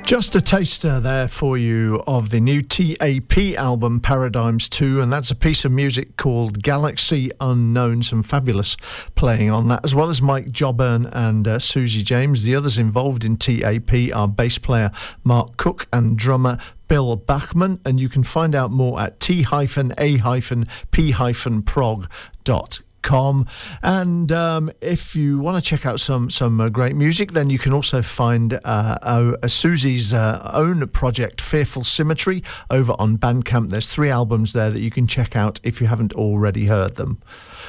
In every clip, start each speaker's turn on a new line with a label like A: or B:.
A: Just a taster there for you of the new TAP album Paradigms 2, and that's a piece of music called Galaxy Unknown. Some fabulous playing on that, as well as Mike Jobburn and Susie James. The others involved in TAP are bass player Mark Cook and drummer Bill Bachman, and you can find out more at t-a-p-prog.com. And if you want to check out some great music, then you can also find Susie's own project, Fearful Symmetry, over on Bandcamp. There's 3 albums there that you can check out if you haven't already heard them.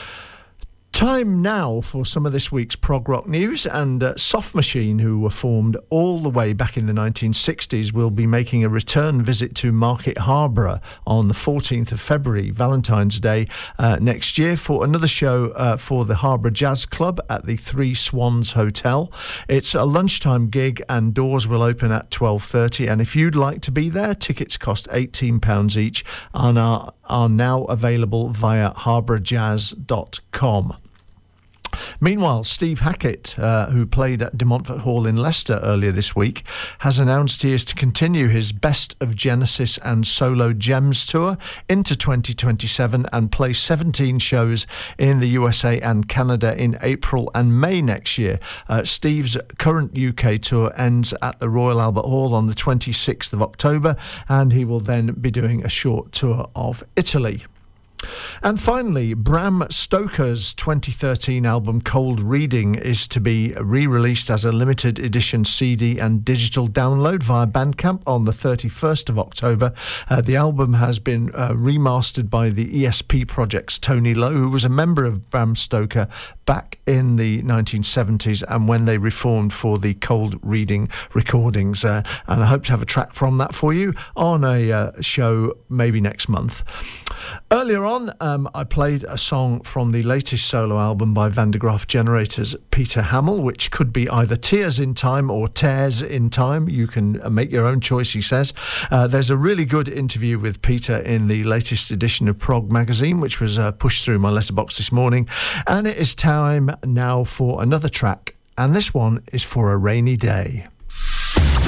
A: Time now for some of this week's prog rock news, and Soft Machine, who were formed all the way back in the 1960s, will be making a return visit to Market Harborough on the 14th of February, Valentine's Day, next year, for another show for the Harborough Jazz Club at the Three Swans Hotel. It's a lunchtime gig and doors will open at 12:30, and if you'd like to be there, tickets cost £18 each and are now available via harbourjazz.com. Meanwhile, Steve Hackett, who played at De Montfort Hall in Leicester earlier this week, has announced he is to continue his Best of Genesis and Solo Gems tour into 2027 and play 17 shows in the USA and Canada in April and May next year. Steve's current UK tour ends at the Royal Albert Hall on the 26th of October, and he will then be doing a short tour of Italy. And finally, Bram Stoker's 2013 album Cold Reading is to be re-released as a limited edition CD and digital download via Bandcamp on the 31st of October. The album has been remastered by the ESP Project's Tony Lowe, who was a member of Bram Stoker back in the 1970s and when they reformed for the Cold Reading recordings. And I hope to have a track from that for you on a show maybe next month. Earlier on, I played a song from the latest solo album by Van de Graaff Generator's Peter Hamill, which could be either Tears in Time or Tears in Time. You can make your own choice, he says. There's a really good interview with Peter in the latest edition of Prog magazine, which was pushed through my letterbox this morning. And it is time now for another track, and this one is For a Rainy Day.